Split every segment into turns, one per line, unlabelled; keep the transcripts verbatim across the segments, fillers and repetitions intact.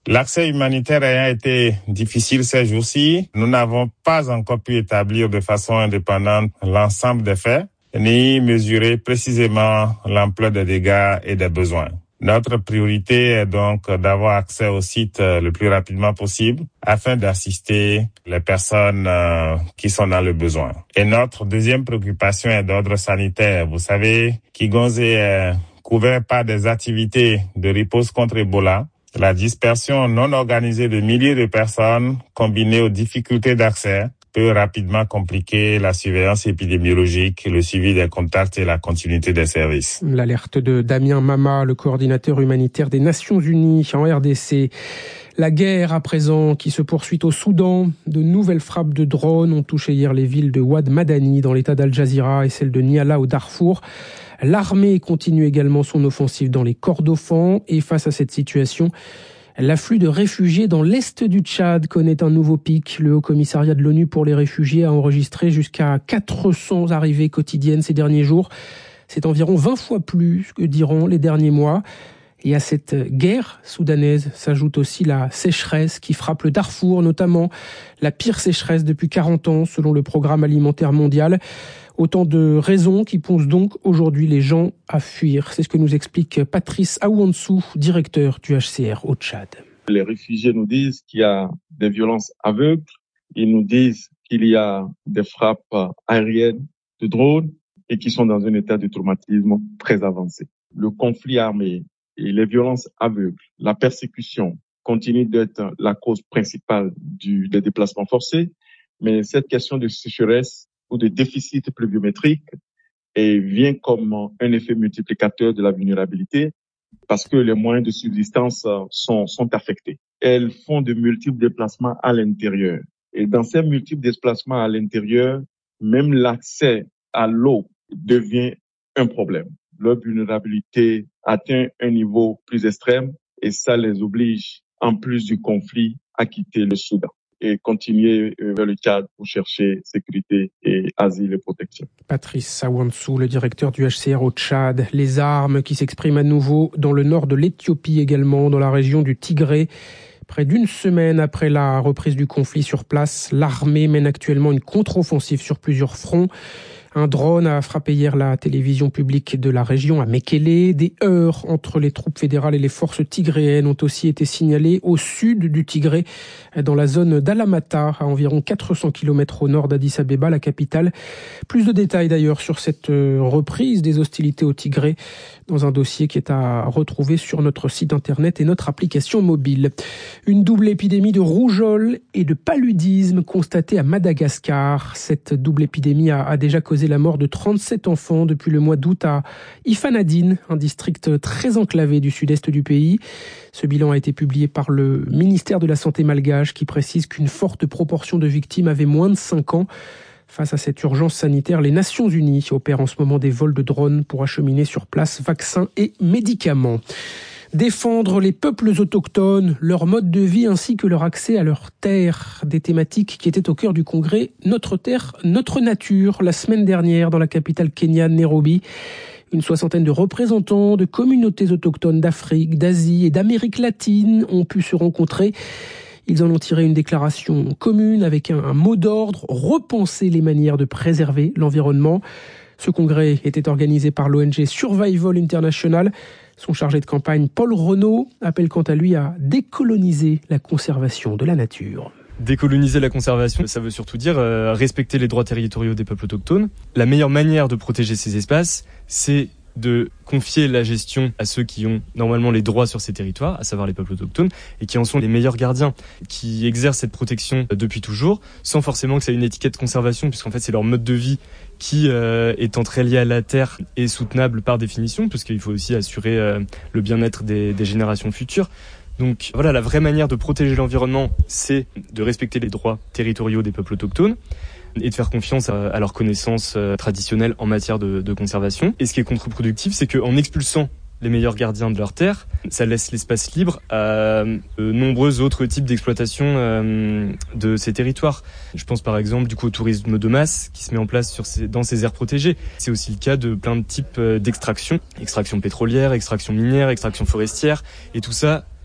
L'accès humanitaire ayant été difficile ces jours-ci, nous n'avons pas encore pu établir de façon indépendante l'ensemble des faits, ni mesurer précisément l'ampleur des dégâts et des besoins. Notre priorité est donc d'avoir accès au site le plus rapidement possible afin d'assister les personnes qui sont dans le besoin. Et notre deuxième préoccupation est d'ordre sanitaire. Vous savez, Kigonze est couvert par des activités de riposte contre Ebola. La dispersion non organisée de milliers de personnes, combinée aux difficultés d'accès, peut rapidement compliquer la surveillance épidémiologique, le suivi des contacts et la continuité des services.
L'alerte de Damien Mama, le coordinateur humanitaire des Nations Unies en R D C. La guerre à présent qui se poursuit au Soudan. De nouvelles frappes de drones ont touché hier les villes de Ouad Madani dans l'état d'Al Jazira et celle de Niala au Darfour. L'armée continue également son offensive dans les Kordofans et face à cette situation, l'afflux de réfugiés dans l'est du Tchad connaît un nouveau pic. Le Haut-Commissariat de l'ONU pour les réfugiés a enregistré jusqu'à quatre cents arrivées quotidiennes ces derniers jours. C'est environ vingt fois plus que diront les derniers mois. Et à cette guerre soudanaise s'ajoute aussi la sécheresse qui frappe le Darfour, notamment la pire sécheresse depuis quarante ans selon le Programme alimentaire mondial. Autant de raisons qui poussent donc aujourd'hui les gens à fuir. C'est ce que nous explique Patrice Aouansou, directeur du H C R au Tchad.
Les réfugiés nous disent qu'il y a des violences aveugles. Ils nous disent qu'il y a des frappes aériennes de drones et qu'ils sont dans un état de traumatisme très avancé. Le conflit armé et les violences aveugles, la persécution continuent d'être la cause principale du, des déplacements forcés. Mais cette question de sécheresse ou de déficit pluviométrique et vient comme un effet multiplicateur de la vulnérabilité parce que les moyens de subsistance sont, sont affectés. Elles font de multiples déplacements à l'intérieur. Et dans ces multiples déplacements à l'intérieur, même l'accès à l'eau devient un problème. Leur vulnérabilité atteint un niveau plus extrême et ça les oblige, en plus du conflit, à quitter le Soudan et continuer vers le Tchad pour chercher sécurité et asile et protection.
Patrice Aouansou, le directeur du H C R au Tchad. Les armes qui s'expriment à nouveau dans le nord de l'Éthiopie également, dans la région du Tigré. Près d'une semaine après la reprise du conflit sur place, l'armée mène actuellement une contre-offensive sur plusieurs fronts. Un drone a frappé hier la télévision publique de la région à Mekele. Des heurts entre les troupes fédérales et les forces tigréennes ont aussi été signalés au sud du Tigré, dans la zone d'Alamata, à environ quatre cents kilomètres au nord d'Addis Abeba, la capitale. Plus de détails d'ailleurs sur cette reprise des hostilités au Tigré dans un dossier qui est à retrouver sur notre site internet et notre application mobile. Une double épidémie de rougeole et de paludisme constatée à Madagascar. Cette double épidémie a, a déjà causé la mort de trente-sept enfants depuis le mois d'août à Ifanadine, un district très enclavé du sud-est du pays. Ce bilan a été publié par le ministère de la Santé malgache qui précise qu'une forte proportion de victimes avaient moins de cinq ans. Face à cette urgence sanitaire, les Nations Unies opèrent en ce moment des vols de drones pour acheminer sur place vaccins et médicaments. Défendre les peuples autochtones, leur mode de vie ainsi que leur accès à leurs terres. Des thématiques qui étaient au cœur du congrès Notre Terre, Notre Nature, la semaine dernière dans la capitale kenyane, Nairobi. Une soixantaine de représentants de communautés autochtones d'Afrique, d'Asie et d'Amérique latine ont pu se rencontrer. Ils en ont tiré une déclaration commune avec un, un mot d'ordre, repenser les manières de préserver l'environnement. Ce congrès était organisé par l'O N G Survival International. Son chargé de campagne, Paul Renaud, appelle quant à lui à décoloniser la conservation de la nature.
Décoloniser la conservation, ça veut surtout dire euh, respecter les droits territoriaux des peuples autochtones. La meilleure manière de protéger ces espaces, c'est de confier la gestion à ceux qui ont normalement les droits sur ces territoires, à savoir les peuples autochtones, et qui en sont les meilleurs gardiens, qui exercent cette protection depuis toujours, sans forcément que ça ait une étiquette de conservation, puisqu'en fait c'est leur mode de vie qui, euh, étant très lié à la terre, est soutenable par définition, puisqu'il faut aussi assurer euh, le bien-être des, des générations futures. Donc voilà, la vraie manière de protéger l'environnement, c'est de respecter les droits territoriaux des peuples autochtones et de faire confiance à, à leurs connaissances euh, traditionnelles en matière de, de conservation. Et ce qui est contre-productif, c'est qu'en expulsant les meilleurs gardiens de leur terre, ça laisse l'espace libre à de nombreux autres types d'exploitation euh, de ces territoires. Je pense par exemple du coup au tourisme de masse qui se met en place sur ces, dans ces aires protégées. C'est aussi le cas de plein de types d'extraction, extraction pétrolière, extraction minière, extraction forestière, et tout ça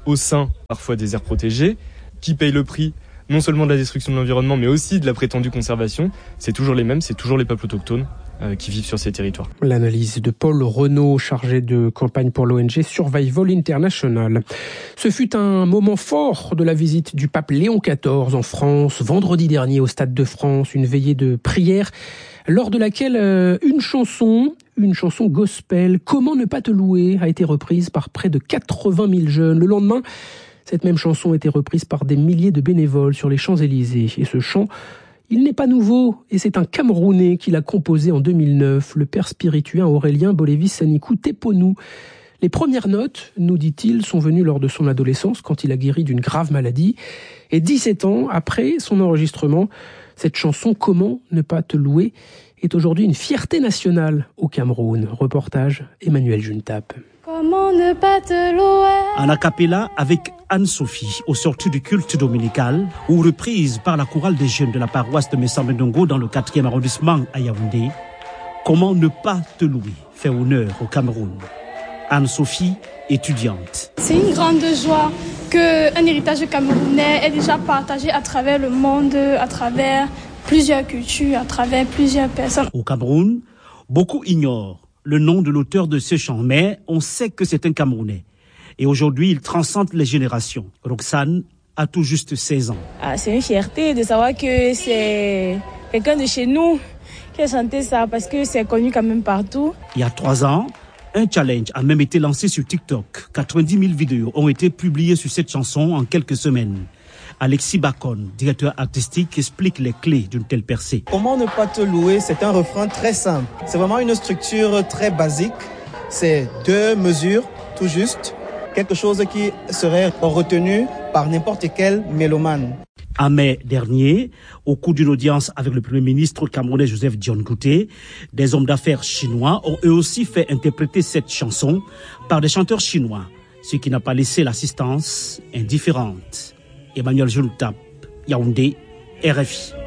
au sein parfois des aires protégées. Qui paye le prix non seulement de la destruction de l'environnement, mais aussi de la prétendue conservation? C'est toujours les mêmes, c'est toujours les peuples autochtones euh, qui vivent sur ces territoires.
L'analyse de Paul Renaud, chargé de campagne pour l'O N G Survival International. Ce fut un moment fort de la visite du pape Léon quatorze en France, vendredi dernier au Stade de France, une veillée de prière lors de laquelle euh, une chanson, une chanson gospel, Comment ne pas te louer, a été reprise par près de quatre-vingt mille jeunes. Le lendemain, cette même chanson a été reprise par des milliers de bénévoles sur les Champs-Élysées. Et ce chant, il n'est pas nouveau, et c'est un Camerounais qui l'a composé en deux mille neuf, le père spirituel Aurélien Bolévis Sanikou Teponou. Les premières notes, nous dit-il, sont venues lors de son adolescence, quand il a guéri d'une grave maladie. Et dix-sept ans après son enregistrement, cette chanson, Comment ne pas te louer, est aujourd'hui une fierté nationale au Cameroun. Reportage Emmanuel Juntap.
Comment ne pas te louer?
En a cappella avec Anne-Sophie, au sortir du culte dominical, ou reprise par la chorale des jeunes de la paroisse de Messambendongo dans le quatrième arrondissement à Yaoundé. Comment ne pas te louer fait honneur au Cameroun. Anne-Sophie, étudiante.
C'est une grande joie qu'un héritage camerounais est déjà partagé à travers le monde, à travers plusieurs cultures, à travers plusieurs personnes.
Au Cameroun, beaucoup ignorent le nom de l'auteur de ce chant, mais on sait que c'est un Camerounais. Et aujourd'hui, il transcende les générations. Roxane a tout juste seize ans.
Ah, c'est une fierté de savoir que c'est quelqu'un de chez nous qui a chanté ça, parce que c'est connu quand même partout.
Il y a trois ans, un challenge a même été lancé sur TikTok. quatre-vingt-dix mille vidéos ont été publiées sur cette chanson en quelques semaines. Alexis Bacon, directeur artistique, explique les clés d'une telle percée.
Comment ne pas te louer, c'est un refrain très simple. C'est vraiment une structure très basique. C'est deux mesures, tout juste. Quelque chose qui serait retenu par n'importe quel mélomane.
En mai dernier, au cours d'une audience avec le Premier ministre camerounais Joseph Dion Ngouté, des hommes d'affaires chinois ont eux aussi fait interpréter cette chanson par des chanteurs chinois, ce qui n'a pas laissé l'assistance indifférente. Emmanuel Juntap, Yaoundé, R F I.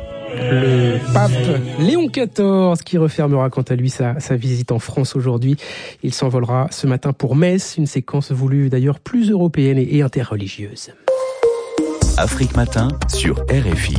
Le pape Léon quatorze qui refermera quant à lui sa, sa visite en France aujourd'hui. Il s'envolera ce matin pour Metz, une séquence voulue d'ailleurs plus européenne et, et interreligieuse.
Afrique Matin sur R F I.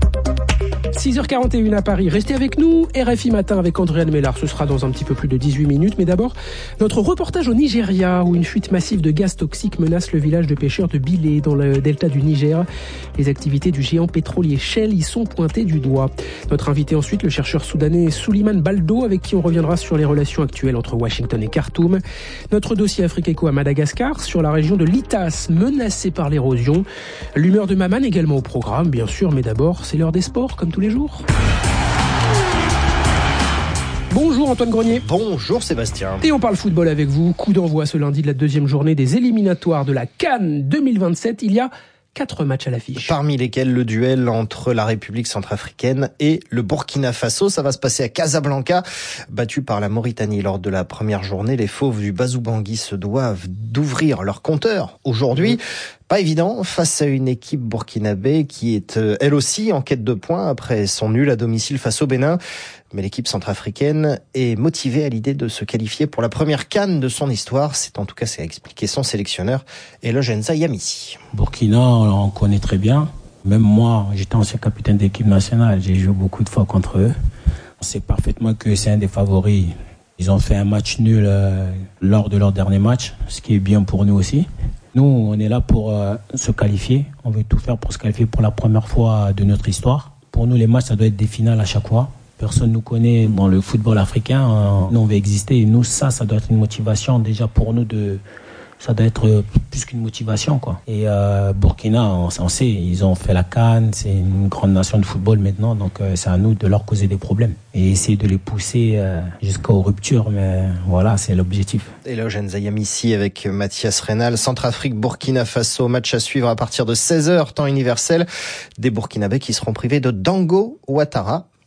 six heures quarante et une à Paris. Restez avec nous. R F I Matin avec Andréane Mélard. Ce sera dans un petit peu plus de dix-huit minutes. Mais d'abord, notre reportage au Nigeria où une fuite massive de gaz toxique menace le village de pêcheurs de Bilé dans le delta du Niger. Les activités du géant pétrolier Shell y sont pointées du doigt. Notre invité ensuite, le chercheur soudanais Souliman Baldo, avec qui on reviendra sur les relations actuelles entre Washington et Khartoum. Notre dossier Afrique Éco à Madagascar sur la région de l'Itas menacée par l'érosion. L'humeur de Maman également au programme, bien sûr. Mais d'abord, c'est l'heure des sports comme tous les jours. Bonjour Antoine Grenier.
Bonjour Sébastien.
Et on parle football avec vous. Coup d'envoi ce lundi de la deuxième journée des éliminatoires de la CAN deux mille vingt-sept. Il y a quatre matchs à l'affiche.
Parmi lesquels le duel entre la République centrafricaine et le Burkina Faso. Ça va se passer à Casablanca. Battu par la Mauritanie lors de la première journée, les fauves du Bazou-Bangui se doivent d'ouvrir leur compteur aujourd'hui. Mmh. Pas évident face à une équipe burkinabé qui est euh, elle aussi en quête de points après son nul à domicile face au Bénin. Mais l'équipe centrafricaine est motivée à l'idée de se qualifier pour la première CAN de son histoire. C'est en tout cas ce qu'a expliqué son sélectionneur, Eloge Nza Yamissi.
Burkina, on connaît très bien. Même moi, j'étais ancien capitaine d'équipe nationale. J'ai joué beaucoup de fois contre eux. On sait parfaitement que c'est un des favoris. Ils ont fait un match nul euh, lors de leur dernier match, ce qui est bien pour nous aussi. Nous, on est là pour euh, se qualifier. On veut tout faire pour se qualifier pour la première fois de notre histoire. Pour nous, les matchs, ça doit être des finales à chaque fois. Personne nous connaît dans le football africain. Nous, on veut exister. Et nous, ça, ça doit être une motivation déjà pour nous de... Ça doit être plus qu'une motivation, quoi. Et euh, Burkina, on, on sait, ils ont fait la CAN, c'est une grande nation de football maintenant, donc euh, c'est à nous de leur causer des problèmes et essayer de les pousser euh, jusqu'aux ruptures, mais voilà, c'est l'objectif.
Eloge Nza Yamissi avec Mathias Reynal. Centrafrique, Burkina Faso, match à suivre à partir de seize heures, temps universel. Des Burkinabés qui seront privés de Dango Ouattara,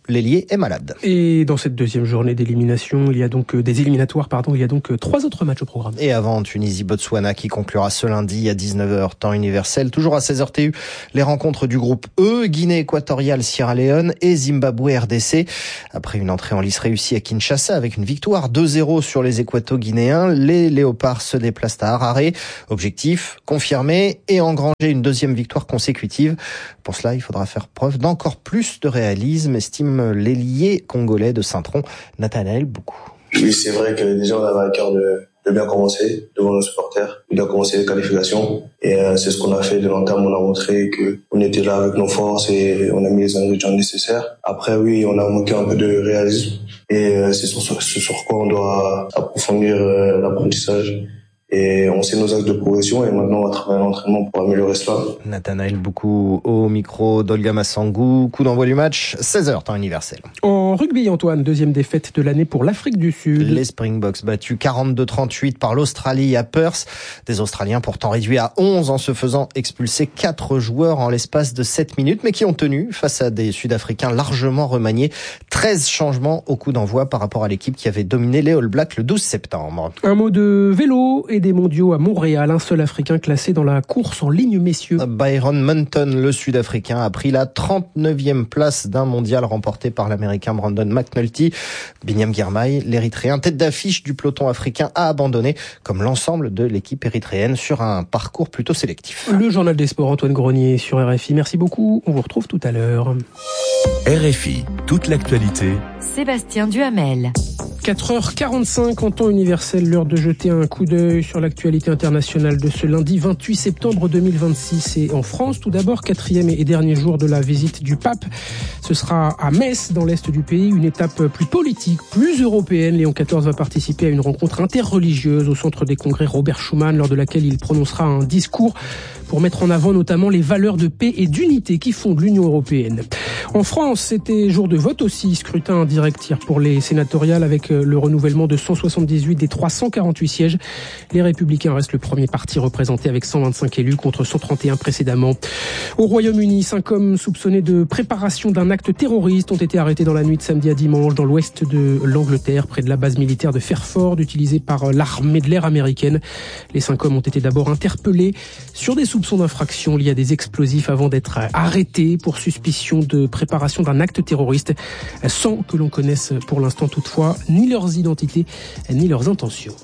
l'ailier est malade.
Et dans cette deuxième journée d'élimination, il y a donc des éliminatoires, pardon, il y a donc trois autres matchs au programme.
Et avant, Tunisie-Botswana qui conclura ce lundi à dix-neuf heures, temps universel. Toujours à seize heures T U, les rencontres du groupe E, Guinée équatoriale, Sierra Leone et Zimbabwe-R D C. Après une entrée en lice réussie à Kinshasa avec une victoire deux zéro sur les Équato-Guinéens, les Léopards se déplacent à Harare. Objectif, confirmer et engranger une deuxième victoire consécutive. Pour cela, il faudra faire preuve d'encore plus de réalisme, estime l'ailier congolais de Saint-Tron, Nathanaël Boukou.
Oui, c'est vrai que déjà on avait à cœur de, de bien commencer devant nos supporters, de bien commencer les qualifications. Et euh, c'est ce qu'on a fait de l'entame. On a montré que on était là avec nos forces et on a mis les ingrédients nécessaires. Après, oui, on a manqué un peu de réalisme et euh, c'est sur, sur, sur quoi on doit approfondir euh, l'apprentissage. Et on sait nos axes de progression et maintenant on va travailler l'entraînement pour améliorer cela.
Nathanaël Boukou au micro d'Olga Massangou. Coup d'envoi du match, seize heures, temps universel.
En rugby, Antoine, deuxième défaite de l'année pour l'Afrique du Sud.
Les Springboks battus quarante-deux trente-huit par l'Australie à Perth. Des Australiens pourtant réduits à onze en se faisant expulser quatre joueurs en l'espace de sept minutes, mais qui ont tenu face à des Sud-Africains largement remaniés. treize changements au coup d'envoi par rapport à l'équipe qui avait dominé les All Blacks le douze septembre.
Un mot de vélo et des mondiaux à Montréal. Un seul Africain classé dans la course en ligne, messieurs.
Byron Munton, le Sud-Africain, a pris la trente-neuvième place d'un mondial remporté par l'Américain Brandon McNulty. Binyam Girmay, l'Érythréen, tête d'affiche du peloton africain, a abandonné, comme l'ensemble de l'équipe érythréenne, sur un parcours plutôt sélectif.
Le journal des sports, Antoine Grenier sur R F I. Merci beaucoup. On vous retrouve tout à l'heure.
R F I, toute l'actualité.
Sébastien Duhamel.
quatre heures quarante-cinq en temps universel, l'heure de jeter un coup d'œil sur l'actualité internationale de ce lundi vingt-huit septembre deux mille vingt-six. Et en France, tout d'abord, quatrième et dernier jour de la visite du pape. Ce sera à Metz, dans l'est du pays, une étape plus politique, plus européenne. Léon quatorze va participer à une rencontre interreligieuse au centre des congrès Robert Schuman, lors de laquelle il prononcera un discours pour mettre en avant notamment les valeurs de paix et d'unité qui fondent l'Union européenne. En France, c'était jour de vote aussi, scrutin direct hier pour les sénatoriales avec le renouvellement de cent soixante-dix-huit des trois cent quarante-huit sièges. Les Républicains restent le premier parti représenté avec cent vingt-cinq élus contre cent trente et un précédemment. Au Royaume-Uni, cinq hommes soupçonnés de préparation d'un acte terroriste ont été arrêtés dans la nuit de samedi à dimanche dans l'ouest de l'Angleterre, près de la base militaire de Fairford, utilisée par l'armée de l'air américaine. Les cinq hommes ont été d'abord interpellés sur des soupçons d'infraction liés à des explosifs avant d'être arrêtés pour suspicion de préparation d'un acte terroriste, sans que l'on connaisse pour l'instant toutefois ni leurs identités ni leurs intentions.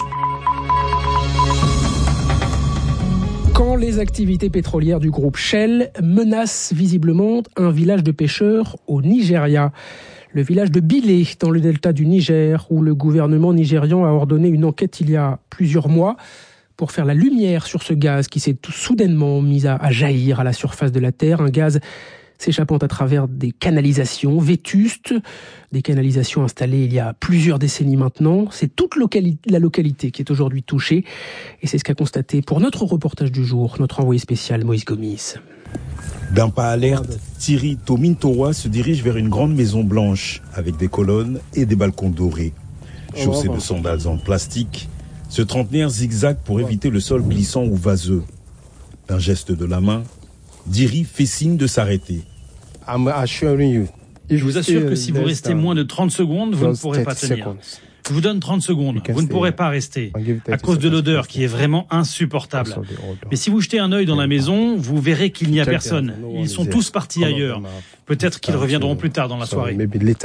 Quand les activités pétrolières du groupe Shell menacent visiblement un village de pêcheurs au Nigeria. Le village de Bilé, dans le delta du Niger, où le gouvernement nigérian a ordonné une enquête il y a plusieurs mois pour faire la lumière sur ce gaz qui s'est tout soudainement mis à, à jaillir à la surface de la Terre. Un gaz s'échappant à travers des canalisations vétustes, des canalisations installées il y a plusieurs décennies maintenant. C'est toute locali- la localité qui est aujourd'hui touchée. Et c'est ce qu'a constaté pour notre reportage du jour, notre envoyé spécial Moïse Gomis.
D'un pas alerte, Thierry Tomintowa se dirige vers une grande maison blanche avec des colonnes et des balcons dorés. Chaussé de sandales en plastique, ce trentenaire zigzague pour éviter le sol glissant ou vaseux. D'un geste de la main, Diri fait signe de s'arrêter.
Je vous assure que si vous restez moins de trente secondes, vous ne pourrez pas tenir. Je vous donne trente secondes, vous ne pourrez pas rester, à cause de l'odeur qui est vraiment insupportable. Mais si vous jetez un œil dans la maison, vous verrez qu'il n'y a personne. Ils sont tous partis ailleurs. Peut-être qu'ils reviendront plus tard dans la soirée.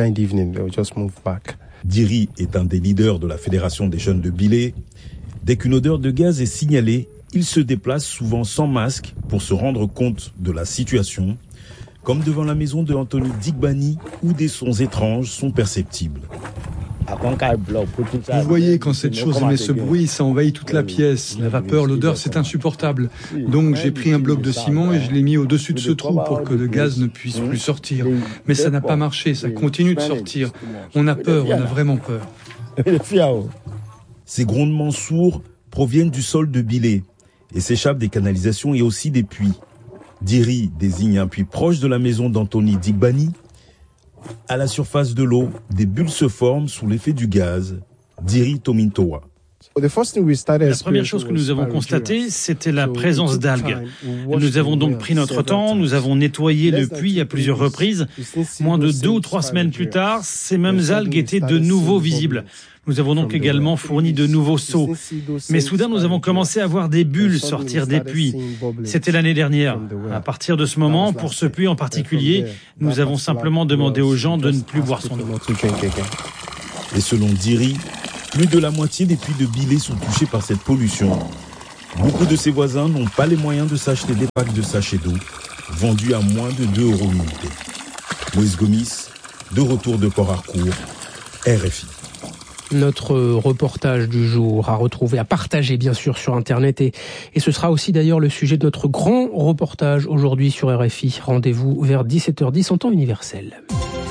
Diri est un des leaders de la Fédération des jeunes de Bilé. Dès qu'une odeur de gaz est signalée, il se déplace souvent sans masque pour se rendre compte de la situation, comme devant la maison de Anthony Digbani où des sons étranges sont perceptibles.
Vous voyez, quand cette chose émet ce bruit, ça envahit toute la pièce. La vapeur, l'odeur, c'est insupportable. Donc j'ai pris un bloc de ciment et je l'ai mis au-dessus de ce trou pour que le gaz ne puisse plus sortir. Mais ça n'a pas marché, ça continue de sortir. On a peur, on a vraiment peur.
Ces grondements sourds proviennent du sol de Bilé et s'échappent des canalisations et aussi des puits. Diri désigne un puits proche de la maison d'Anthony Digbani. À la surface de l'eau, des bulles se forment sous l'effet du gaz. Diri Tomintowa.
La première chose que nous avons constatée, c'était la présence d'algues. Nous avons donc pris notre temps, nous avons nettoyé le puits à plusieurs reprises. Moins de deux ou trois semaines plus tard, ces mêmes algues étaient de nouveau visibles. Nous avons donc également fourni de nouveaux seaux. Mais soudain, nous avons commencé à voir des bulles sortir des puits. C'était l'année dernière. À partir de ce moment, pour ce puits en particulier, nous avons simplement demandé aux gens de ne plus boire son eau.
Et selon Diri, plus de la moitié des puits de Bilé sont touchés par cette pollution. Beaucoup de ses voisins n'ont pas les moyens de s'acheter des packs de sachets d'eau, vendus à moins de deux euros l'unité. Moïse Gomis, de retour de Port Harcourt, R F I.
Notre reportage du jour à retrouver, à partager bien sûr sur Internet et, et ce sera aussi d'ailleurs le sujet de notre grand reportage aujourd'hui sur R F I. Rendez-vous vers dix-sept heures dix en temps universel.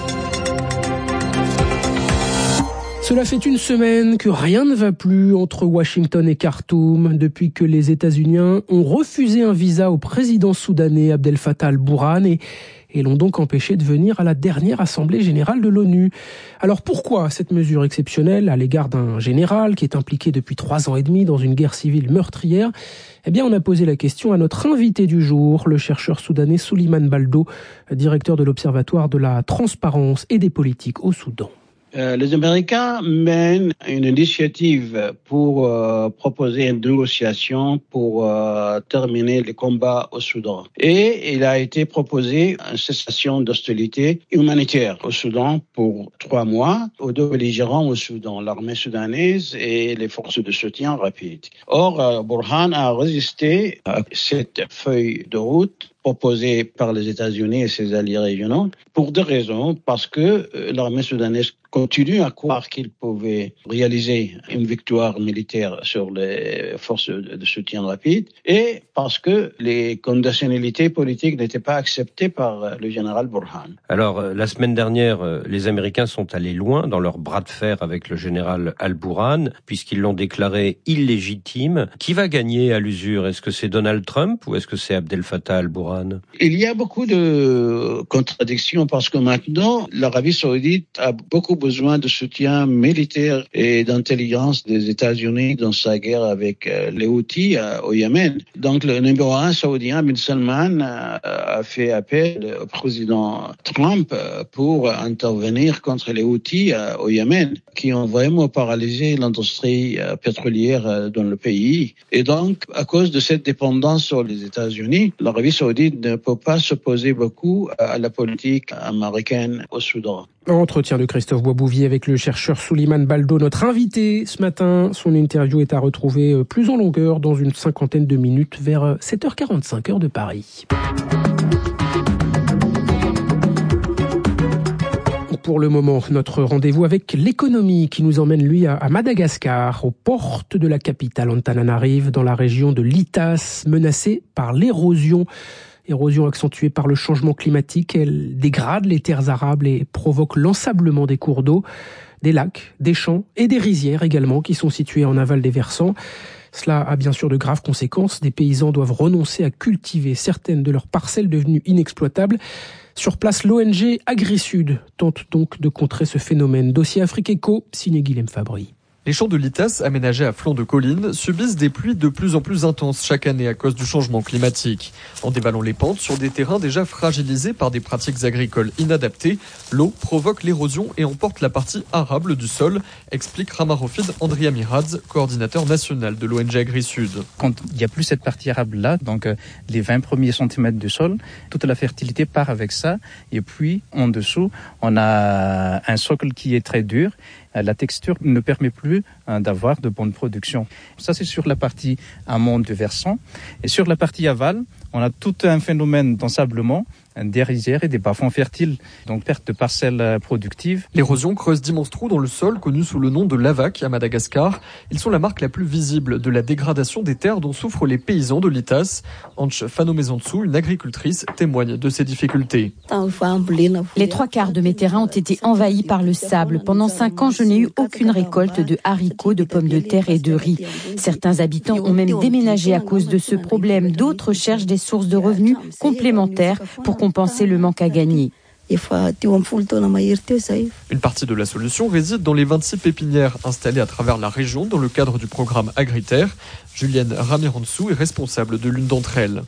Cela fait une semaine que rien ne va plus entre Washington et Khartoum depuis que les États-Unis ont refusé un visa au président soudanais Abdel Fattah al-Burhan et, et l'ont donc empêché de venir à la dernière assemblée générale de l'ONU. Alors pourquoi cette mesure exceptionnelle à l'égard d'un général qui est impliqué depuis trois ans et demi dans une guerre civile meurtrière ? Eh bien, on a posé la question à notre invité du jour, le chercheur soudanais Souleymane Baldo, directeur de l'Observatoire de la transparence et des politiques au Soudan.
Euh, les Américains mènent une initiative pour euh, proposer une négociation pour euh, terminer les combats au Soudan. Et il a été proposé une cessation d'hostilité humanitaire au Soudan pour trois mois aux deux belligérants au Soudan, l'armée soudanaise et les forces de soutien rapide. Or, euh, Burhan a résisté à cette feuille de route proposée par les États-Unis et ses alliés régionaux pour deux raisons. Parce que euh, l'armée soudanaise continue à croire qu'il pouvait réaliser une victoire militaire sur les forces de soutien rapide et parce que les conditionnalités politiques n'étaient pas acceptées par le général Burhan.
Alors, la semaine dernière, les Américains sont allés loin dans leur bras de fer avec le général al-Burhan, puisqu'ils l'ont déclaré illégitime. Qui va gagner à l'usure ? Est-ce que c'est Donald Trump ou est-ce que c'est Abdel Fattah al-Burhan ?
Il y a beaucoup de contradictions parce que maintenant, l'Arabie saoudite a beaucoup besoin de soutien militaire et d'intelligence des États-Unis dans sa guerre avec les Houthis au Yémen. Donc le numéro un saoudien, Bin Salman, a fait appel au président Trump pour intervenir contre les Houthis au Yémen, qui ont vraiment paralysé l'industrie pétrolière dans le pays. Et donc, à cause de cette dépendance sur les États-Unis, l'Arabie saoudite ne peut pas s'opposer beaucoup à la politique américaine au Soudan.
Entretien de Christophe Boisbouvier avec le chercheur Souleymane Baldo, notre invité ce matin. Son interview est à retrouver plus en longueur dans une cinquantaine de minutes vers sept heures quarante-cinq heure de Paris. Pour le moment, notre rendez-vous avec l'économie qui nous emmène, lui, à Madagascar, aux portes de la capitale Antananarive, dans la région de Litas, menacée par l'érosion. Érosion accentuée par le changement climatique, elle dégrade les terres arables et provoque l'ensablement des cours d'eau, des lacs, des champs et des rizières également qui sont situés en aval des versants. Cela a bien sûr de graves conséquences. Des paysans doivent renoncer à cultiver certaines de leurs parcelles devenues inexploitables. Sur place, l'O N G AgriSud tente donc de contrer ce phénomène. Dossier Afrique Éco, signé Guilhem Fabry.
Les champs de Litas, aménagés à flanc de collines, subissent des pluies de plus en plus intenses chaque année à cause du changement climatique. En dévalant les pentes sur des terrains déjà fragilisés par des pratiques agricoles inadaptées, l'eau provoque l'érosion et emporte la partie arable du sol, explique Ramarofid Andria Miradz, coordinateur national de l'O N G AgriSud.
Quand il n'y a plus cette partie arable-là, donc euh, les vingt premiers centimètres du sol, toute la fertilité part avec ça. Et puis, en dessous, on a un socle qui est très dur. La texture ne permet plus hein, d'avoir de bonnes productions. Ça, c'est sur la partie amont du versant. Et sur la partie aval, on a tout un phénomène d'ensablement, des rizières et des bas-fonds fertiles, donc perte de parcelles productives.
L'érosion creuse d'immenses trous dans le sol, connus sous le nom de lavac à Madagascar. Ils sont la marque la plus visible de la dégradation des terres dont souffrent les paysans de Litas. Anche Fanomezantsu, une agricultrice, témoigne de ces difficultés.
Les trois quarts de mes terrains ont été envahis par le sable. Pendant cinq ans, je n'ai eu aucune récolte de haricots, de pommes de terre et de riz. Certains habitants ont même déménagé à cause de ce problème. D'autres cherchent des sources de revenus complémentaires pour compenser le manque à gagner.
Une partie de la solution réside dans les vingt-six pépinières installées à travers la région dans le cadre du programme Agriterre. Julienne Ramiransou est responsable de l'une d'entre elles.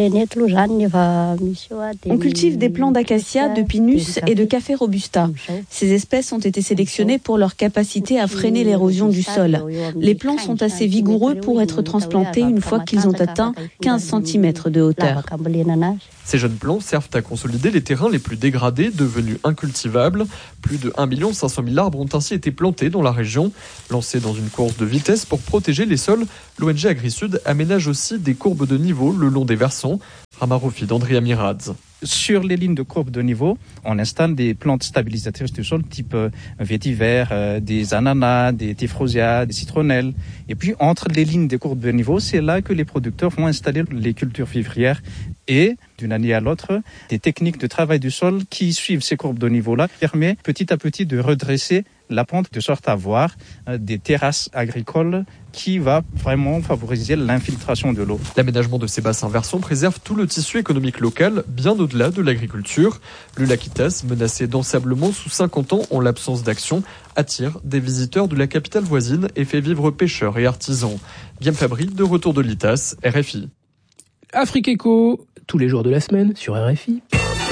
On cultive des plants d'acacia, de pinus et de café robusta. Ces espèces ont été sélectionnées pour leur capacité à freiner l'érosion du sol. Les plants sont assez vigoureux pour être transplantés une fois qu'ils ont atteint quinze centimètres de hauteur.
Ces jeunes plants servent à consolider les terrains les plus dégradés, devenus incultivables. Plus de un million cinq cent mille arbres ont ainsi été plantés dans la région. Lancés dans une course de vitesse pour protéger les sols, l'O N G AgriSud aménage aussi des courbes de niveau le long des versants. Ramarofi d'Andrea Miradz.
Sur les lignes de courbe de niveau, on installe des plantes stabilisatrices du sol type euh, vétiver, euh, des ananas, des tifrosias, des citronnelles. Et puis entre les lignes de courbe de niveau, c'est là que les producteurs vont installer les cultures vivrières et d'une année à l'autre, des techniques de travail du sol qui suivent ces courbes de niveau-là permettent petit à petit de redresser la pente de sorte à avoir euh, des terrasses agricoles qui va vraiment favoriser l'infiltration de l'eau.
L'aménagement de ces bassins versants préserve tout le tissu économique local, bien au-delà de l'agriculture. Le lac Itas, menacé d'ensablement sous cinquante ans en l'absence d'action, attire des visiteurs de la capitale voisine et fait vivre pêcheurs et artisans. Guillaume Fabry, de retour de l'Itas, R F I.
Afrique Éco, tous les jours de la semaine sur R F I.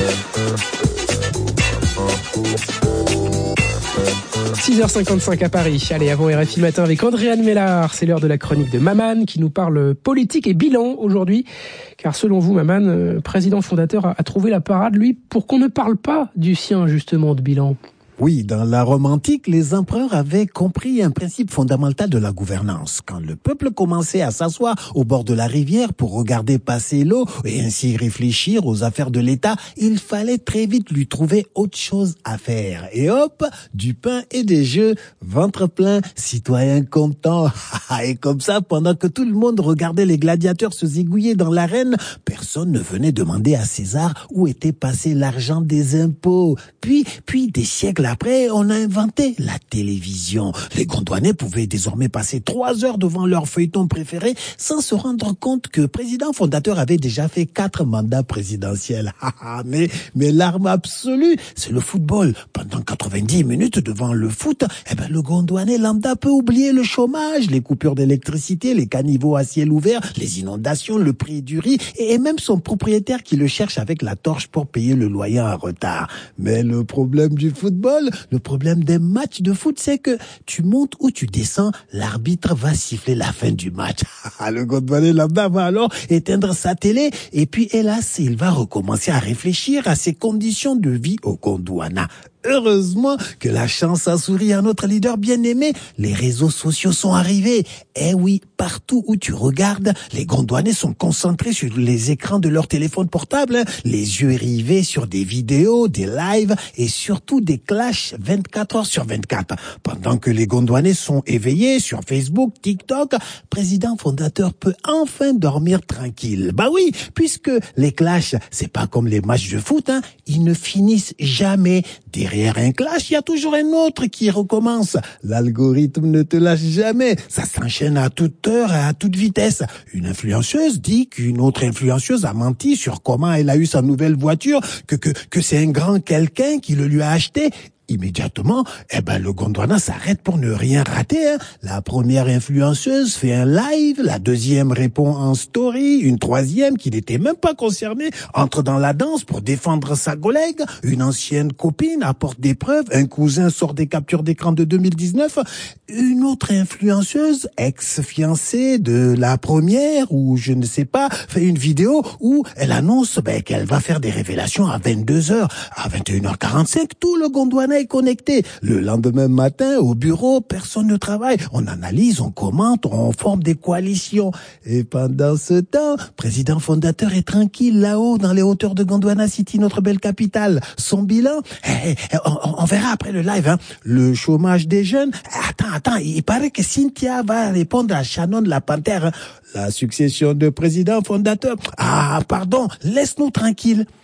six heures cinquante-cinq à Paris. Allez, avant R F I Matin avec Andréane Mélard. C'est l'heure de la chronique de Maman qui nous parle politique et bilan aujourd'hui. Car selon vous, Maman, président fondateur, a trouvé la parade, lui, pour qu'on ne parle pas du sien, justement, de bilan.
Oui, dans la Rome antique, les empereurs avaient compris un principe fondamental de la gouvernance. Quand le peuple commençait à s'asseoir au bord de la rivière pour regarder passer l'eau et ainsi réfléchir aux affaires de l'État, il fallait très vite lui trouver autre chose à faire. Et hop, du pain et des jeux, ventre plein, citoyen content. Et comme ça, pendant que tout le monde regardait les gladiateurs se zigouiller dans l'arène, personne ne venait demander à César où était passé l'argent des impôts. Puis, puis des siècles après, on a inventé la télévision. Les Gondouanais pouvaient désormais passer trois heures devant leur feuilleton préféré sans se rendre compte que le président fondateur avait déjà fait quatre mandats présidentiels. mais, mais l'arme absolue, c'est le football. Pendant quatre-vingt-dix minutes devant le foot, eh ben, le Gondouanais lambda peut oublier le chômage, les coupures d'électricité, les caniveaux à ciel ouvert, les inondations, le prix du riz et même son propriétaire qui le cherche avec la torche pour payer le loyer en retard. Mais le problème du football, le problème des matchs de foot, c'est que tu montes ou tu descends, l'arbitre va siffler la fin du match. Le Gondouanais lambda va alors éteindre sa télé et puis hélas, il va recommencer à réfléchir à ses conditions de vie au Gondwana. Heureusement que la chance a souri à notre leader bien-aimé. Les réseaux sociaux sont arrivés. Eh oui, partout où tu regardes, les Gondouanais sont concentrés sur les écrans de leur téléphone portable, les yeux rivés sur des vidéos, des lives et surtout des clashs vingt-quatre heures sur vingt-quatre. Pendant que les Gondouanais sont éveillés sur Facebook, TikTok, président fondateur peut enfin dormir tranquille. Bah oui, puisque les clashs, c'est pas comme les matchs de foot, hein, ils ne finissent jamais. Derrière un clash, il y a toujours un autre qui recommence. L'algorithme ne te lâche jamais. Ça s'enchaîne à toute heure et à toute vitesse. Une influenceuse dit qu'une autre influenceuse a menti sur comment elle a eu sa nouvelle voiture, que, que, que c'est un grand quelqu'un qui le lui a acheté. Immédiatement, eh ben, le Gondwana s'arrête pour ne rien rater, hein. La première influenceuse fait un live, la deuxième répond en story, une troisième qui n'était même pas concernée entre dans la danse pour défendre sa collègue, une ancienne copine apporte des preuves, un cousin sort des captures d'écran de deux mille dix-neuf, une autre influenceuse, ex-fiancée de la première, ou je ne sais pas, fait une vidéo où elle annonce, ben, qu'elle va faire des révélations à vingt-deux heures, à vingt et une heures quarante-cinq, tout le Gondwana est connecté. Le lendemain matin, au bureau, personne ne travaille. On analyse, on commente, on forme des coalitions. Et pendant ce temps, président fondateur est tranquille là-haut, dans les hauteurs de Gondwana City, notre belle capitale. Son bilan, eh, eh, on, on verra après le live, hein. Le chômage des jeunes. Attends, attends, il paraît que Cynthia va répondre à Shannon la Panthère. Hein. La succession de président fondateur. Ah, pardon, laisse-nous tranquilles.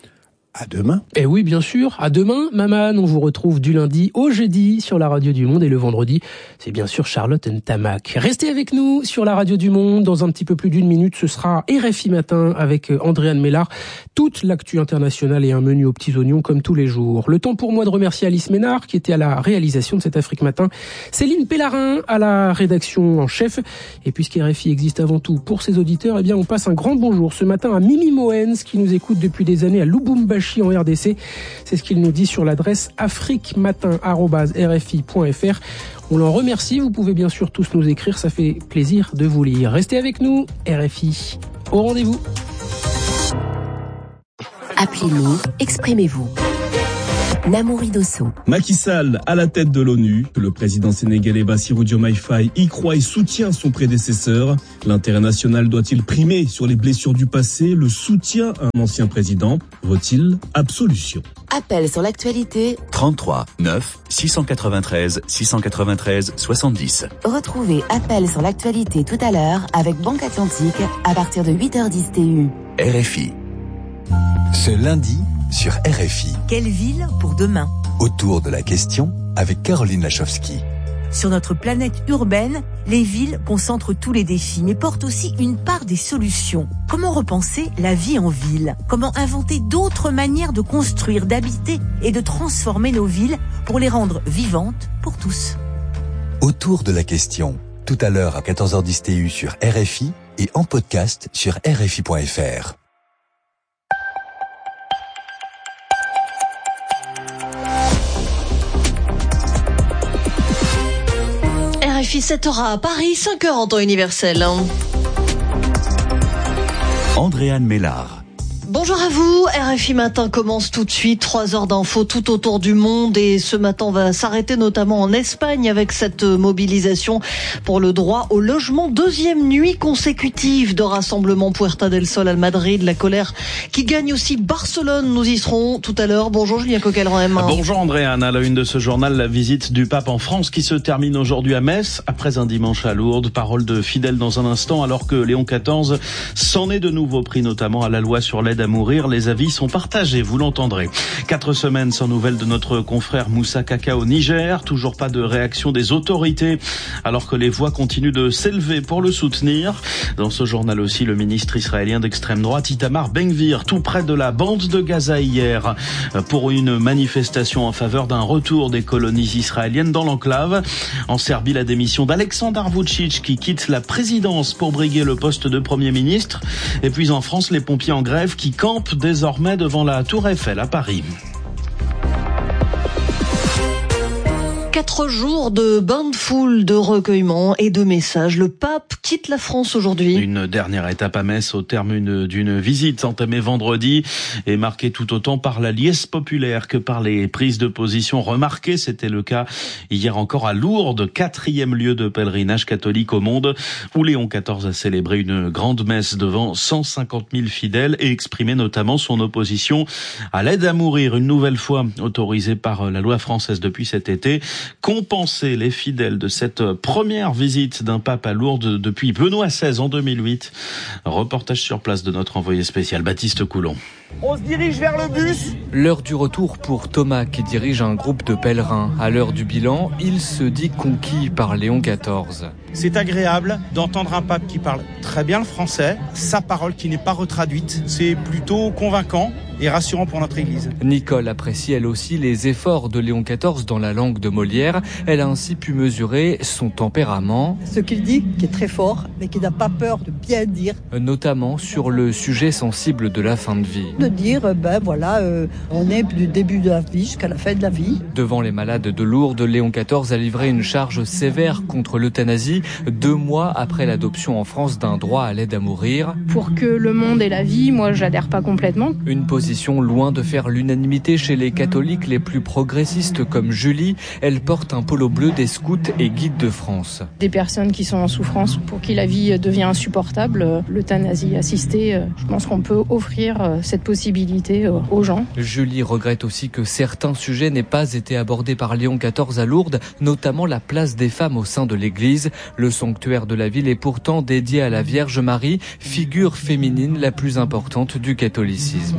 À demain.
Et oui, bien sûr. À demain, Maman. On vous retrouve du lundi au jeudi sur la Radio du Monde et le vendredi, c'est bien sûr Charlotte Ntamak. Restez avec nous sur la Radio du Monde. Dans un petit peu plus d'une minute, ce sera R F I Matin avec Andréane Mélard. Toute l'actu internationale et un menu aux petits oignons comme tous les jours. Le temps pour moi de remercier Alice Ménard qui était à la réalisation de cet Afrique Matin. Céline Pellarin à la rédaction en chef. Et puisque R F I existe avant tout pour ses auditeurs, eh bien on passe un grand bonjour ce matin à Mimi Moens qui nous écoute depuis des années à Lubumbashi en R D C. C'est ce qu'il nous dit sur l'adresse afriquematin arobase r f i point f r. On l'en remercie. Vous pouvez bien sûr tous nous écrire. Ça fait plaisir de vous lire. Restez avec nous. R F I au rendez-vous.
Appelez-nous, exprimez-vous. Namouri Dosso.
Macky Sall à la tête de l'ONU. Le président sénégalais Bassirou Diomaye Faye y croit et soutient son prédécesseur. L'intérêt national doit-il primer sur les blessures du passé? Le soutien à un ancien président vaut-il absolution?
Appel sur l'actualité.
trente-trois neuf six cent quatre-vingt-treize six cent quatre-vingt-treize soixante-dix.
Retrouvez Appel sur l'actualité tout à l'heure avec Banque Atlantique à partir de huit heures dix T U.
R F I.
Ce lundi sur R F I.
Quelle ville pour demain?
Autour de la question avec Caroline Lachowski.
Sur notre planète urbaine, les villes concentrent tous les défis, mais portent aussi une part des solutions. Comment repenser la vie en ville? Comment inventer d'autres manières de construire, d'habiter et de transformer nos villes pour les rendre vivantes pour tous?
Autour de la question, tout à l'heure à quatorze heures dix T U sur R F I et en podcast sur r f i point f r.
R F I sept heures à Paris, cinq heures en temps universel.
Andréane Mélard.
Bonjour à vous, R F I Matin commence tout de suite, trois heures d'infos tout autour du monde et ce matin on va s'arrêter notamment en Espagne avec cette mobilisation pour le droit au logement. Deuxième nuit consécutive de rassemblement Puerta del Sol à Madrid, la colère qui gagne aussi Barcelone, nous y serons tout à l'heure. Bonjour Julien Coquelin.
Bonjour Andréane, à la une de ce journal, la visite du pape en France qui se termine aujourd'hui à Metz après un dimanche à Lourdes. Parole de fidèle dans un instant alors que Léon quatorze s'en est de nouveau pris notamment à la loi sur l'aide à mourir. Les avis sont partagés, vous l'entendrez. Quatre semaines sans nouvelles de notre confrère Moussa Kaka au Niger. Toujours pas de réaction des autorités alors que les voix continuent de s'élever pour le soutenir. Dans ce journal aussi, le ministre israélien d'extrême droite Itamar Ben-Gvir, tout près de la bande de Gaza hier, pour une manifestation en faveur d'un retour des colonies israéliennes dans l'enclave. En Serbie, la démission d'Aleksandar Vučić qui quitte la présidence pour briguer le poste de Premier ministre. Et puis en France, les pompiers en grève qui campent désormais devant la Tour Eiffel à Paris.
Quatre jours de bain de foule, de recueillement et de messages. Le pape quitte la France aujourd'hui.
Une dernière étape à Metz au terme une, d'une visite entamée vendredi et marquée tout autant par la liesse populaire que par les prises de position remarquées. C'était le cas hier encore à Lourdes, quatrième lieu de pèlerinage catholique au monde, où Léon quatorze a célébré une grande messe devant cent cinquante mille fidèles et exprimé notamment son opposition à l'aide à mourir, une nouvelle fois autorisée par la loi française depuis cet été. Compenser les fidèles de cette première visite d'un pape à Lourdes depuis Benoît seize en deux mille huit. Reportage sur place de notre envoyé spécial Baptiste Coulon.
On se dirige vers le bus.
L'heure du retour pour Thomas qui dirige un groupe de pèlerins. À l'heure du bilan, il se dit conquis par Léon quatorze.
C'est agréable d'entendre un pape qui parle très bien le français, sa parole qui n'est pas retraduite. C'est plutôt convaincant et rassurant pour notre Église.
Nicole apprécie elle aussi les efforts de Léon quatorze dans la langue de Molière. Elle a ainsi pu mesurer son tempérament.
Ce qu'il dit, qui est très fort, mais qui n'a pas peur de bien dire.
Notamment sur le sujet sensible de la fin de vie.
De dire, ben voilà, euh, on est du début de la vie jusqu'à la fin de la vie.
Devant les malades de Lourdes, Léon quatorze a livré une charge sévère contre l'euthanasie, deux mois après l'adoption en France d'un droit à l'aide à mourir.
Pour que le monde ait la vie, moi j'adhère pas complètement.
Une position loin de faire l'unanimité chez les catholiques les plus progressistes comme Julie. Elle porte un polo bleu des scouts et guides de France.
Des personnes qui sont en souffrance, pour qui la vie devient insupportable, l'euthanasie assistée, je pense qu'on peut offrir cette possibilité aux gens.
Julie regrette aussi que certains sujets n'aient pas été abordés par Léon quatorze à Lourdes, notamment la place des femmes au sein de l'Église. Le sanctuaire de la ville est pourtant dédié à la Vierge Marie, figure féminine la plus importante du catholicisme.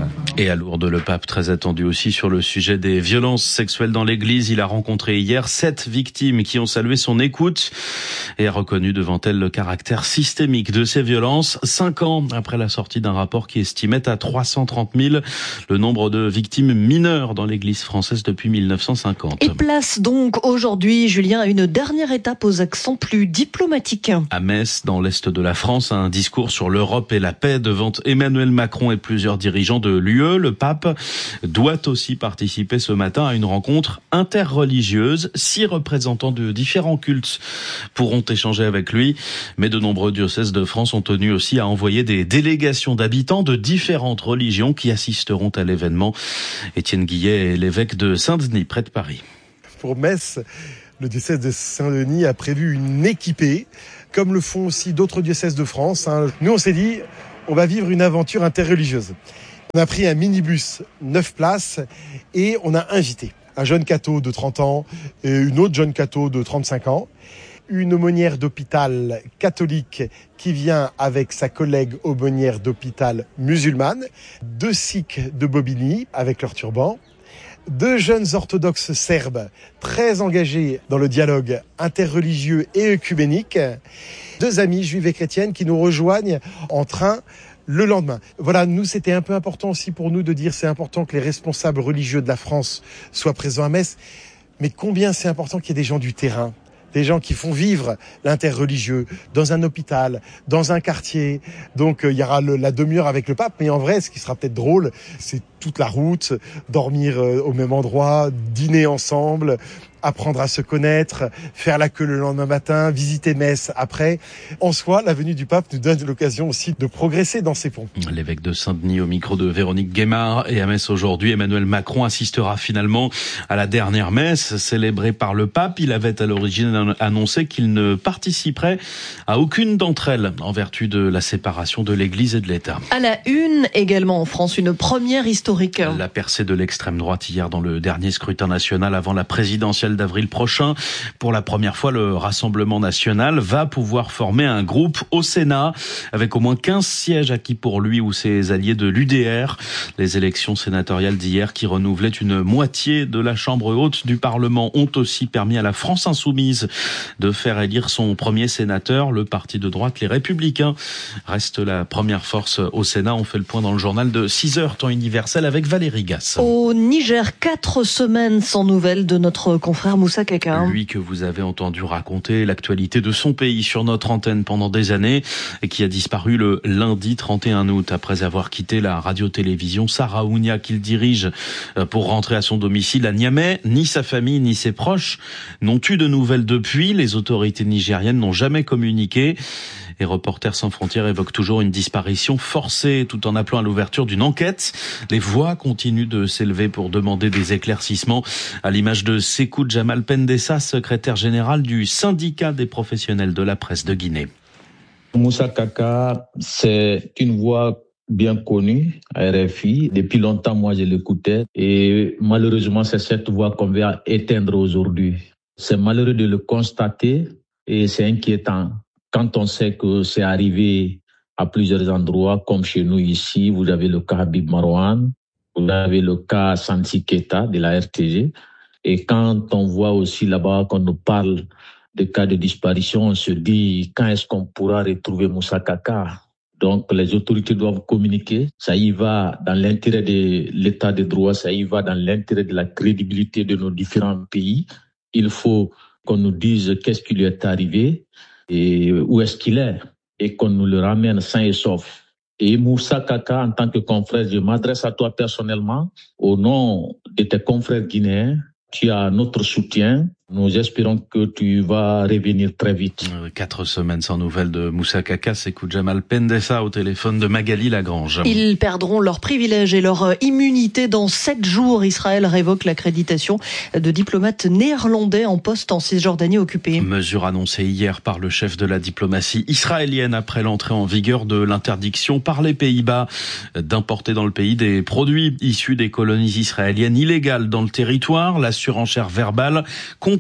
Et à Lourdes, le pape très attendu aussi sur le sujet des violences sexuelles dans l'église. Il a rencontré hier sept victimes qui ont salué son écoute et a reconnu devant elles le caractère systémique de ces violences. Cinq ans après la sortie d'un rapport qui estimait à trois cent trente mille le nombre de victimes mineures dans l'église française depuis mille neuf cent cinquante.
Et place donc aujourd'hui, Julien, à une dernière étape aux accents plus diplomatiques.
À Metz, dans l'est de la France, un discours sur l'Europe et la paix devant Emmanuel Macron et plusieurs dirigeants de l'U E. Le pape doit aussi participer ce matin à une rencontre interreligieuse. Six représentants de différents cultes pourront échanger avec lui, mais de nombreux diocèses de France ont tenu aussi à envoyer des délégations d'habitants de différentes religions qui assisteront à l'événement. Étienne Guillet est l'évêque de Saint-Denis, près de Paris.
Pour Metz, le diocèse de Saint-Denis a prévu une équipée, comme le font aussi d'autres diocèses de France. Nous, on s'est dit, on va vivre une aventure interreligieuse. On a pris un minibus, neuf places, et on a invité un jeune catho de trente ans et une autre jeune catho de trente-cinq ans, une aumônière d'hôpital catholique qui vient avec sa collègue aumônière d'hôpital musulmane, deux sikhs de Bobigny avec leur turban, deux jeunes orthodoxes serbes très engagés dans le dialogue interreligieux et œcuménique, deux amies juives et chrétiennes qui nous rejoignent en train le lendemain. Voilà, nous, c'était un peu important aussi pour nous de dire c'est important que les responsables religieux de la France soient présents à Metz, mais combien c'est important qu'il y ait des gens du terrain, des gens qui font vivre l'interreligieux dans un hôpital, dans un quartier. Donc, euh, il y aura le, la demi-heure avec le pape, mais en vrai, ce qui sera peut-être drôle, c'est toute la route, dormir euh, au même endroit, dîner ensemble, apprendre à se connaître, faire la queue le lendemain matin, visiter Metz après. En soi, la venue du pape nous donne l'occasion aussi de progresser dans ces ponts.
L'évêque de Saint-Denis au micro de Véronique Guémard. Et à Metz aujourd'hui, Emmanuel Macron assistera finalement à la dernière messe célébrée par le pape. Il avait à l'origine annoncé qu'il ne participerait à aucune d'entre elles en vertu de la séparation de l'Église et de l'État.
À la une, également en France, une première historique.
La percée de l'extrême droite hier dans le dernier scrutin national avant la présidentielle d'avril prochain. Pour la première fois, le Rassemblement national va pouvoir former un groupe au Sénat avec au moins quinze sièges acquis pour lui ou ses alliés de l'U D R. Les élections sénatoriales d'hier qui renouvelaient une moitié de la Chambre haute du Parlement ont aussi permis à la France insoumise de faire élire son premier sénateur. Le parti de droite, les Républicains, reste la première force au Sénat. On fait le point dans le journal de six heures, temps universel, avec Valérie Gasse.
Au Niger, quatre semaines sans nouvelles de notre confrère Moussa Kaka.
Lui que vous avez entendu raconter l'actualité de son pays sur notre antenne pendant des années et qui a disparu le lundi trente et un août après avoir quitté la radio-télévision Saraounia qu'il dirige pour rentrer à son domicile à Niamey. Ni sa famille ni ses proches n'ont eu de nouvelles depuis. Les autorités nigériennes n'ont jamais communiqué. Et Reporters sans frontières évoque toujours une disparition forcée tout en appelant à l'ouverture d'une enquête. Les voix continuent de s'élever pour demander des éclaircissements à l'image de Sékou Jamal Pendessa, secrétaire général du syndicat des professionnels de la presse de Guinée.
Moussa Kaka, c'est une voix bien connue à R F I. Depuis longtemps, moi, je l'écoutais. Et malheureusement, c'est cette voix qu'on va éteindre aujourd'hui. C'est malheureux de le constater et c'est inquiétant. Quand on sait que c'est arrivé à plusieurs endroits, comme chez nous ici, vous avez le cas Habib Marouane, vous avez le cas Santi Keita de la R T G. Et quand on voit aussi là-bas qu'on nous parle de cas de disparition, on se dit quand est-ce qu'on pourra retrouver Moussa Kaka? Donc les autorités doivent communiquer. Ça y va dans l'intérêt de l'état de droit, ça y va dans l'intérêt de la crédibilité de nos différents pays. Il faut qu'on nous dise qu'est-ce qui lui est arrivé et où est-ce qu'il est et qu'on nous le ramène sain et sauf. Et Moussa Kaka, en tant que confrère, je m'adresse à toi personnellement au nom de tes confrères guinéens. Tu as notre soutien. Nous espérons que tu vas revenir très vite.
Quatre semaines sans nouvelles de Moussa Kaka, Sékou Jamal Pendessa au téléphone de Magali Lagrange.
Ils perdront leurs privilèges et leur immunité dans sept jours. Israël révoque l'accréditation de diplomates néerlandais en poste en Cisjordanie occupée.
Mesure annoncée hier par le chef de la diplomatie israélienne après l'entrée en vigueur de l'interdiction par les Pays-Bas d'importer dans le pays des produits issus des colonies israéliennes illégales dans le territoire. La surenchère verbale continue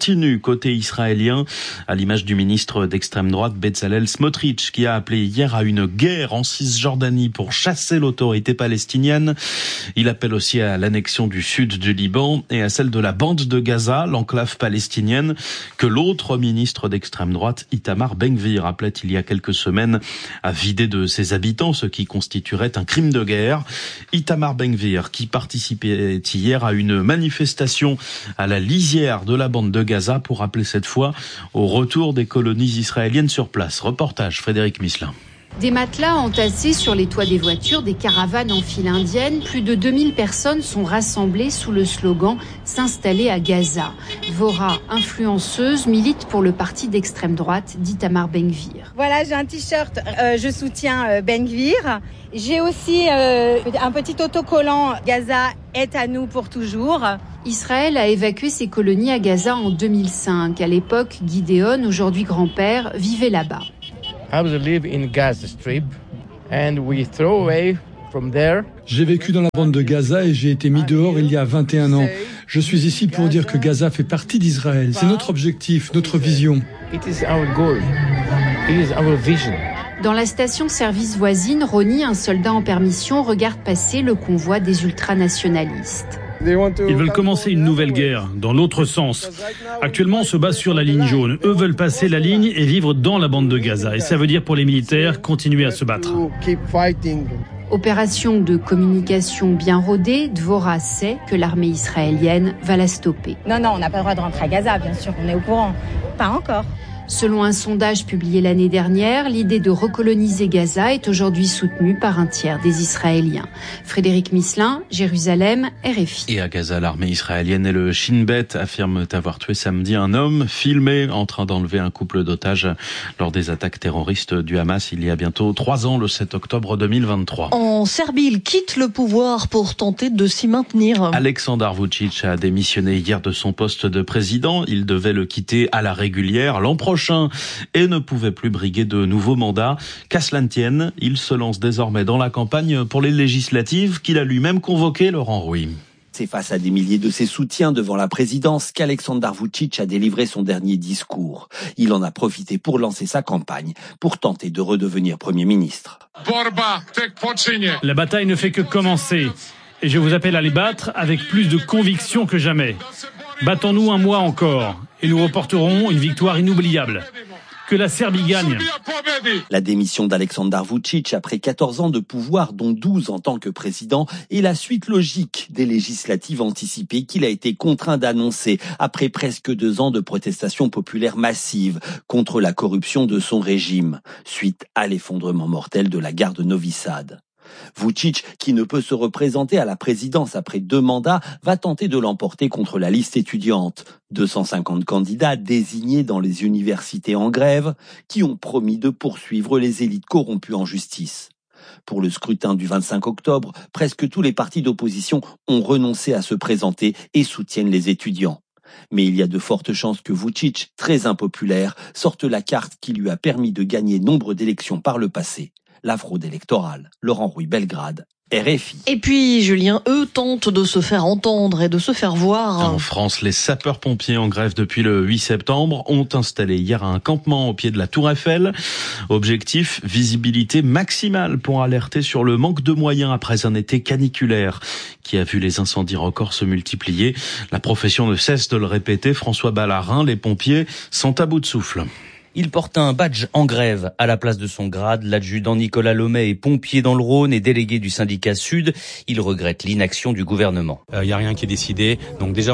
continue côté israélien, à l'image du ministre d'extrême droite Bezalel Smotrich, qui a appelé hier à une guerre en Cisjordanie pour chasser l'autorité palestinienne. Il appelle aussi à l'annexion du sud du Liban et à celle de la bande de Gaza, l'enclave palestinienne, que l'autre ministre d'extrême droite, Itamar Ben-Gvir, appelait il y a quelques semaines à vider de ses habitants, ce qui constituerait un crime de guerre. Itamar Ben-Gvir, qui participait hier à une manifestation à la lisière de la bande de Gaza pour appeler cette fois au retour des colonies israéliennes sur place. Reportage Frédéric Misselin.
Des matelas entassés sur les toits des voitures, des caravanes en file indienne. Plus de deux mille personnes sont rassemblées sous le slogan « S'installer à Gaza ». Dvorah, influenceuse, milite pour le parti d'extrême droite d'Itamar Ben-Gvir.
Voilà, j'ai un t-shirt, euh, je soutiens euh, Ben-Gvir. J'ai aussi euh, un petit autocollant « Gaza est à nous pour toujours ».
Israël a évacué ses colonies à Gaza en deux mille cinq. À l'époque, Gideon, aujourd'hui grand-père, vivait là-bas.
J'ai vécu dans la bande de Gaza et j'ai été mis dehors il y a vingt et un ans. Je suis ici pour dire que Gaza fait partie d'Israël. C'est notre objectif, notre vision.
Dans la station-service voisine, Ronnie, un soldat en permission, regarde passer le convoi des ultranationalistes.
Ils veulent commencer une nouvelle guerre, dans l'autre sens. Actuellement, on se bat sur la ligne jaune. Eux veulent passer la ligne et vivre dans la bande de Gaza. Et ça veut dire pour les militaires, continuer à se battre.
Opération de communication bien rodée, Dvorah sait que l'armée israélienne va la stopper.
Non, non, on n'a pas le droit de rentrer à Gaza, bien sûr, on est au courant. Pas encore.
Selon un sondage publié l'année dernière, l'idée de recoloniser Gaza est aujourd'hui soutenue par un tiers des Israéliens. Frédéric Misselin, Jérusalem, R F I.
Et à Gaza, l'armée israélienne et le Shin Bet affirment avoir tué samedi un homme filmé en train d'enlever un couple d'otages lors des attaques terroristes du Hamas il y a bientôt trois ans, le sept octobre deux mille vingt-trois.
En Serbie, il quitte le pouvoir pour tenter de s'y maintenir.
Aleksandar Vučić a démissionné hier de son poste de président. Il devait le quitter à la régulière l'an prochain et ne pouvait plus briguer de nouveaux mandats. Qu'à cela ne tienne, il se lance désormais dans la campagne pour les législatives qu'il a lui-même convoquées, Laurent Rouy.
C'est face à des milliers de ses soutiens devant la présidence qu'Aleksandar Vučić a délivré son dernier discours. Il en a profité pour lancer sa campagne, pour tenter de redevenir Premier ministre.
La bataille ne fait que commencer et je vous appelle à les battre avec plus de conviction que jamais. Battons-nous un mois encore et nous reporterons une victoire inoubliable. Que la Serbie gagne.
La démission d'Aleksandar Vučić après quatorze ans de pouvoir, dont douze en tant que président, est la suite logique des législatives anticipées qu'il a été contraint d'annoncer après presque deux ans de protestations populaires massives contre la corruption de son régime, suite à l'effondrement mortel de la gare de Novi Sad. Vučić, qui ne peut se représenter à la présidence après deux mandats, va tenter de l'emporter contre la liste étudiante. deux cent cinquante candidats désignés dans les universités en grève, qui ont promis de poursuivre les élites corrompues en justice. Pour le scrutin du vingt-cinq octobre, presque tous les partis d'opposition ont renoncé à se présenter et soutiennent les étudiants. Mais il y a de fortes chances que Vučić, très impopulaire, sorte la carte qui lui a permis de gagner nombre d'élections par le passé. La fraude électorale. Laurent Rouy, Belgrade, R F I.
Et puis, Julien, eux tentent de se faire entendre et de se faire voir.
En France, les sapeurs-pompiers en grève depuis le huit septembre ont installé hier un campement au pied de la Tour Eiffel. Objectif, visibilité maximale pour alerter sur le manque de moyens après un été caniculaire qui a vu les incendies records se multiplier. La profession ne cesse de le répéter. François Ballarin, les pompiers sont à bout de souffle.
Il porte un badge en grève à la place de son grade. L'adjudant Nicolas Lomet est pompier dans le Rhône et délégué du syndicat Sud. Il regrette l'inaction du gouvernement.
Il euh, n'y a rien qui est décidé. Donc déjà,